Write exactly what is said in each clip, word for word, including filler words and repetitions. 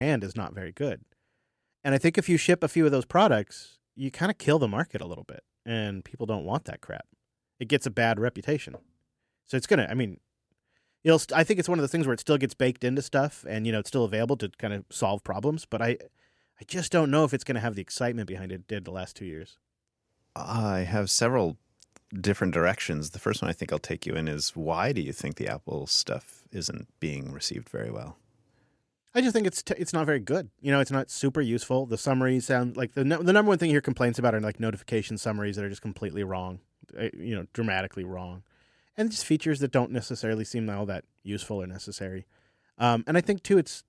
hand is not very good. And I think if you ship a few of those products, you kind of kill the market a little bit, and people don't want that crap. It gets a bad reputation. So it's going to, I mean, it'll, st- I think it's one of the things where it still gets baked into stuff and, you know, it's still available to kind of solve problems. But I, I just don't know if it's going to have the excitement behind it did the last two years. I have several different directions. The first one I think I'll take you in is, why do you think the Apple stuff isn't being received very well? I just think it's t- it's not very good. You know, it's not super useful. The summaries sound like the no- the number one thing you hear complaints about are like notification summaries that are just completely wrong, you know, dramatically wrong, and just features that don't necessarily seem all that useful or necessary. Um, and I think too, it's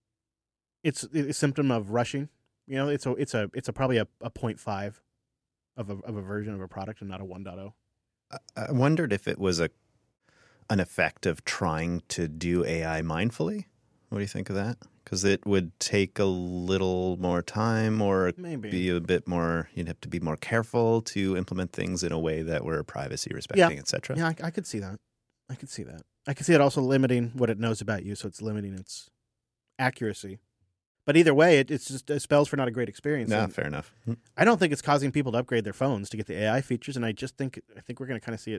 it's a symptom of rushing. You know, it's a it's a it's a probably a, a point five of a of a version of a product and not a one point oh. I wondered if it was a an effect of trying to do A I mindfully. What do you think of that? Because it would take a little more time, or Maybe. be a bit more, you'd have to be more careful to implement things in a way that were privacy respecting, Yeah. et cetera. Yeah, I, I could see that. I could see that. I could see it also limiting what it knows about you, so it's limiting its accuracy. But either way, it it's just it spells for not a great experience. No, And fair enough. I don't think it's causing people to upgrade their phones to get the A I features, and I just think I think we're going to kind of see it.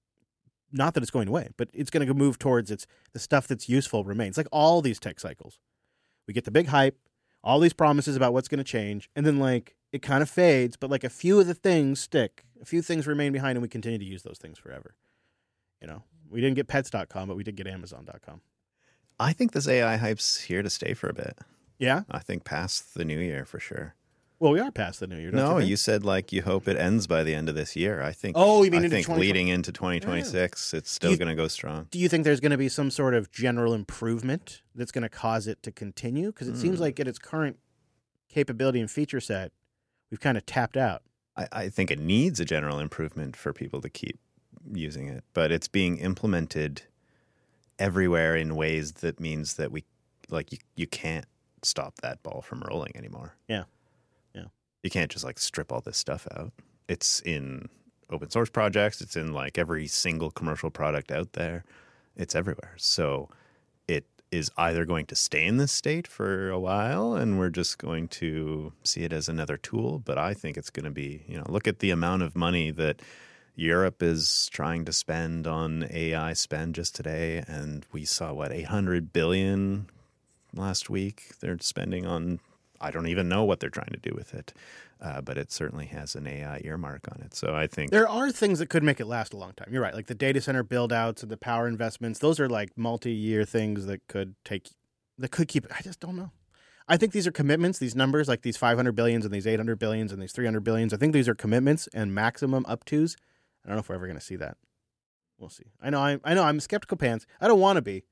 Not that it's going away, but it's going to move towards its the stuff that's useful remains. Like all these tech cycles, we get the big hype, all these promises about what's going to change, and then like it kind of fades. But like a few of the things stick, a few things remain behind, and we continue to use those things forever. You know, we didn't get pets dot com, but we did get amazon dot com. I think this A I hype's here to stay for a bit. Yeah, I think past the new year for sure. well, we are past the new year. Don't No, you, think? you said like you hope it ends by the end of this year. I think. Oh, you mean I into think twenty twenty leading into twenty twenty-six, it's still you- going to go strong. Do you think there's going to be some sort of general improvement that's going to cause it to continue? Because it seems Hmm. like at its current capability and feature set, we've kind of tapped out. I, I think it needs a general improvement for people to keep using it, but it's being implemented everywhere in ways that means that we, like, you, you can't stop that ball from rolling anymore. Yeah. Yeah. You can't just like strip all this stuff out. It's in open source projects. It's in like every single commercial product out there. It's everywhere. So it is either going to stay in this state for a while and we're just going to see it as another tool. But I think it's going to be, you know, look at the amount of money that Europe is trying to spend on A I spend just today. And we saw, what, eight hundred billion last week they're spending on. I don't even know what they're trying to do with it, uh, but it certainly has an A I earmark on it. So I think There are things that could make it last a long time. You're right. Like the data center build outs and the power investments, those are like multi-year things that could take, that could keep, I just don't know. I think these are commitments, these numbers, like these five hundred billions and these eight hundred billions and these three hundred billions. I think these are commitments and maximum up tos. I don't know if we're ever going to see that. We'll see. I know, I, I know I'm skeptical pants. I don't want to be.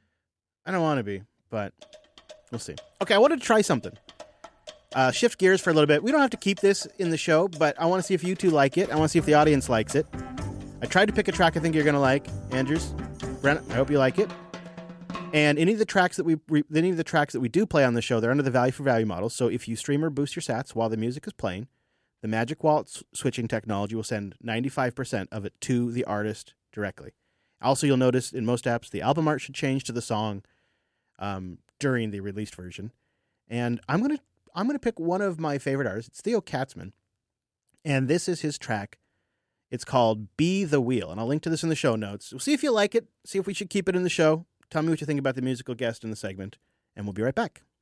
I don't want to be, but we'll see. Okay, I wanted to try something. Uh, shift gears for a little bit. We don't have to keep this in the show, but I want to see if you two like it. I want to see if the audience likes it. I tried to pick a track I think you're going to like, Andrews. Brent, I hope you like it. And any of the tracks that we re- any of the tracks that we do play on the show, they're under the value for value model. So if you stream or boost your sats while the music is playing, the Magic Wallet s- switching technology will send ninety-five percent of it to the artist directly. Also, you'll notice in most apps the album art should change to the song um, during the released version. And I'm gonna I'm gonna pick one of my favorite artists. It's Theo Katzman, and this is his track. It's called "Be the Wheel," and I'll link to this in the show notes. We'll see if you like it. See if we should keep it in the show. Tell me what you think about the musical guest in the segment, and we'll be right back.